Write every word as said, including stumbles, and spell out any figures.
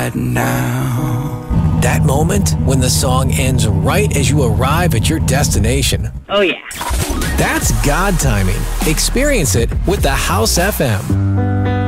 now. That moment when the song ends right as you arrive at your destination. Oh, yeah. That's God timing. Experience it with the House F M.